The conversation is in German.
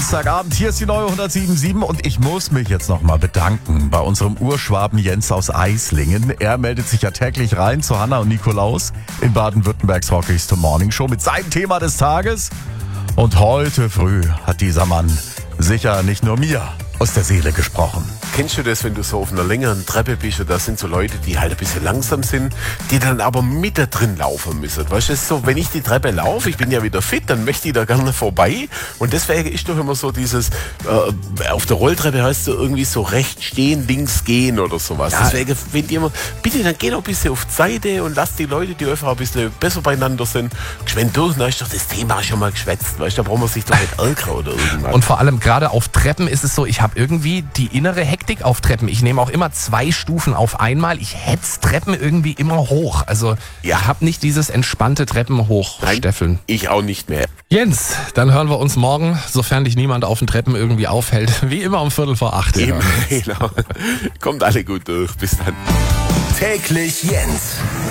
Dienstagabend. Hier ist die neue 107.7 und ich muss mich jetzt nochmal bedanken bei unserem Urschwaben Jens aus Eislingen. Er meldet sich ja täglich rein zu Hanna und Nikolaus in Baden-Württembergs Rockies Morning Show mit seinem Thema des Tages. Und heute früh hat dieser Mann sicher nicht nur mir aus der Seele gesprochen. Kennst du das, wenn du so auf einer längeren Treppe bist und da sind so Leute, die halt ein bisschen langsam sind, die dann aber mit da drin laufen müssen? Weißt du, so, wenn ich die Treppe laufe, ich bin ja wieder fit, dann möchte ich da gerne vorbei. Und deswegen ist doch immer so dieses, auf der Rolltreppe heißt es irgendwie so rechts stehen, links gehen oder sowas. Ja. Deswegen finde ich immer, bitte dann geh doch ein bisschen auf die Seite und lass die Leute, die einfach ein bisschen besser beieinander sind, geschwind durch. Da ist doch das Thema schon mal geschwätzt. Weißt du, da braucht man sich doch nicht ärgern oder irgendwas. Und vor allem gerade auf Treppen ist es so, ich habe irgendwie die innere Hektik auf Treppen. Ich nehme auch immer 2 Stufen auf einmal. Ich hetz Treppen irgendwie immer hoch. Also ich habe nicht dieses entspannte Treppen hochsteffeln. Ich auch nicht mehr. Jens, dann hören wir uns morgen, sofern dich niemand auf den Treppen irgendwie aufhält. Wie immer um 7:45. Eben, genau. Kommt alle gut durch. Bis dann. Täglich Jens.